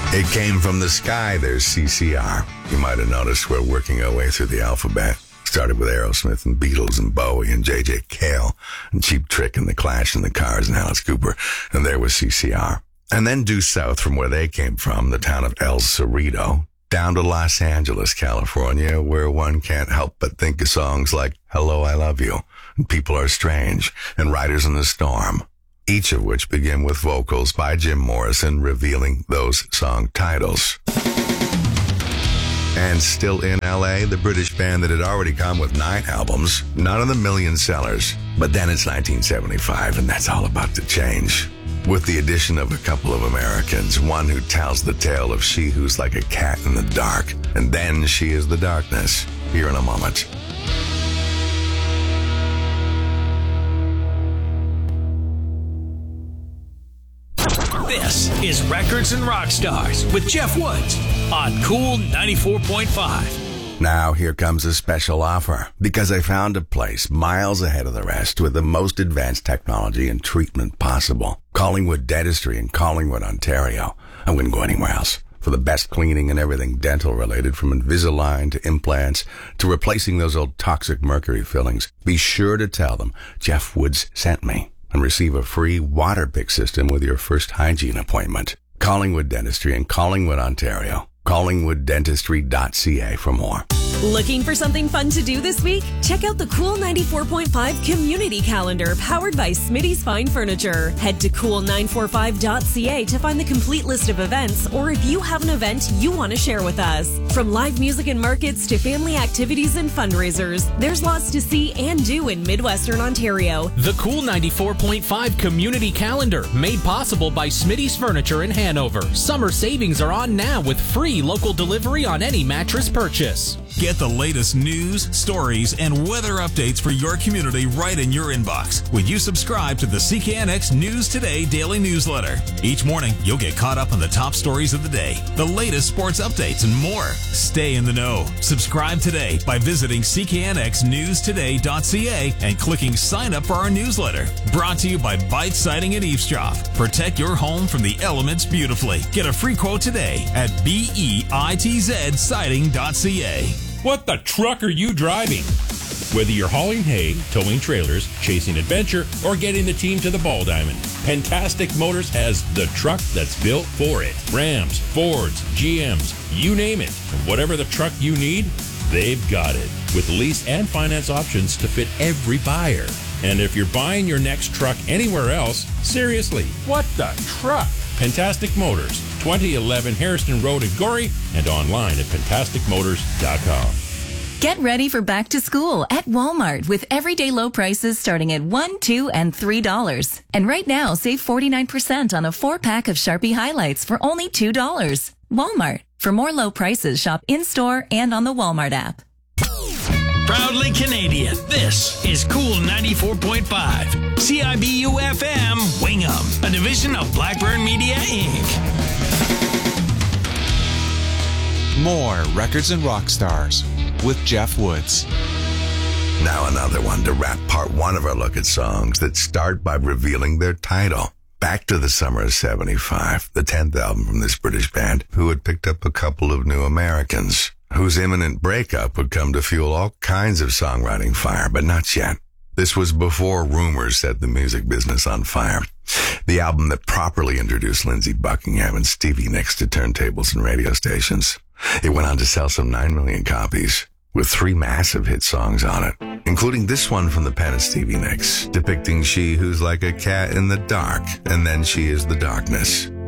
It came from the sky. There's CCR. You might have noticed we're working our way through the alphabet. Started with Aerosmith and Beatles and Bowie and J.J. Cale and Cheap Trick and The Clash and The Cars and Alice Cooper. And there was CCR. And then due south from where they came from, the town of El Cerrito, down to Los Angeles, California, where one can't help but think of songs like Hello, I Love You, and People Are Strange, and Riders in the Storm, each of which begin with vocals by Jim Morrison revealing those song titles. And still in L.A., the British band that had already come with 9 albums, none of them million sellers. But then it's 1975, and that's all about to change. With the addition of a couple of Americans, one who tells the tale of she who's like a cat in the dark, and then she is the darkness. Here in a moment. This is Records and Rockstars with Jeff Woods on Cool 94.5. Now here comes a special offer, because I found a place miles ahead of the rest with the most advanced technology and treatment possible. Collingwood Dentistry in Collingwood, Ontario. I wouldn't go anywhere else. For the best cleaning and everything dental related, from Invisalign to implants to replacing those old toxic mercury fillings. Be sure to tell them Jeff Woods sent me and receive a free water pick system with your first hygiene appointment. Collingwood Dentistry in Collingwood, Ontario. CollingwoodDentistry.ca for more. Looking for something fun to do this week? Check out the Cool 94.5 Community Calendar powered by Smitty's Fine Furniture. Head to cool945.ca to find the complete list of events, or if you have an event you want to share with us. From live music and markets to family activities and fundraisers, there's lots to see and do in Midwestern Ontario. The Cool 94.5 Community Calendar, made possible by Smitty's Furniture in Hanover. Summer savings are on now with free local delivery on any mattress purchase. Get the latest news, stories, and weather updates for your community right in your inbox when you subscribe to the CKNX News Today daily newsletter. Each morning, you'll get caught up on the top stories of the day, the latest sports updates, and more. Stay in the know. Subscribe today by visiting cknxnewstoday.ca and clicking sign up for our newsletter. Brought to you by Bite Siding and Eavesdrop. Protect your home from the elements beautifully. Get a free quote today at BEITZsiding.ca. What the truck are you driving? Whether you're hauling hay, towing trailers, chasing adventure, or getting the team to the ball diamond, Pentastic Motors has the truck that's built for it. Rams, Fords, GMs, you name it. And whatever the truck you need, they've got it. With lease and finance options to fit every buyer. And if you're buying your next truck anywhere else, seriously, what the truck? Pentastic Motors, 2011 Harrison Road in Gorey, and online at pentasticmotors.com. Get ready for back to school at Walmart with everyday low prices starting at $1, $2, and $3. And right now, save 49% on a 4-pack of Sharpie highlights for only $2. Walmart. For more low prices, shop in-store and on the Walmart app. Proudly Canadian, this is Cool 94.5. CIBU-FM, Wingham, a division of Blackburn Media, Inc. More Records and Rockstars with Jeff Woods. Now another one to wrap part 1 of our look at songs that start by revealing their title. Back to the summer of 75, the 10th album from this British band, who had picked up a couple of new Americans, whose imminent breakup would come to fuel all kinds of songwriting fire, but not yet. This was before rumors set the music business on fire. The album that properly introduced Lindsey Buckingham and Stevie Nicks to turntables and radio stations. It went on to sell some 9 million copies, with 3 massive hit songs on it, including this one from the pen of Stevie Nicks, depicting she who's like a cat in the dark, and then she is the darkness.